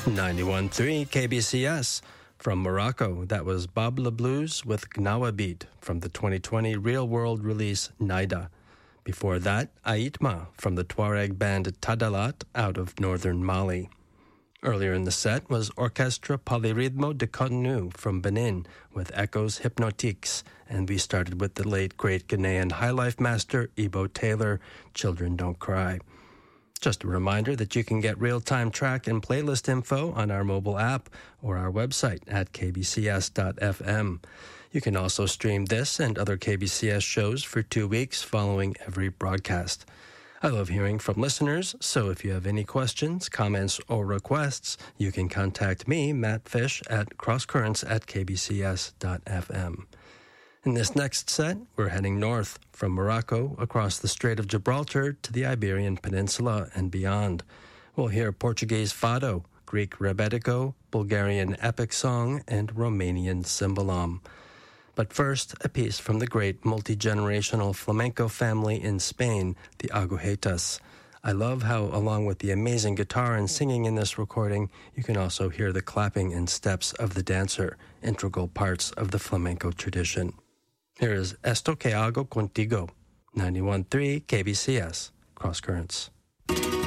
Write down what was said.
91.3 KBCS. From Morocco, that was Bob Le Blues with Gnawa Beat from the 2020 Real World release Naida. Before that, Aitma from the Tuareg band Tadalat out of northern Mali. Earlier in the set was Orchestra Polyrythmo de Cotonou from Benin with Echoes Hypnotiques, and we started with the late great Ghanaian highlife master Ebo Taylor, Children Don't Cry. Just a reminder that you can get real-time track and playlist info on our mobile app or our website at kbcs.fm. You can also stream this and other KBCS shows for 2 weeks following every broadcast. I love hearing from listeners, so if you have any questions, comments, or requests, you can contact me, Matt Fish, at crosscurrents@kbcs.fm. In this next set, we're heading north from Morocco across the Strait of Gibraltar to the Iberian Peninsula and beyond. We'll hear Portuguese fado, Greek rebetiko, Bulgarian epic song, and Romanian cimbalom. But first, a piece from the great multi-generational flamenco family in Spain, the Agujetas. I love how, along with the amazing guitar and singing in this recording, you can also hear the clapping and steps of the dancer, integral parts of the flamenco tradition. Here is Esto que hago contigo, 91.3 KBCS, Cross Currents.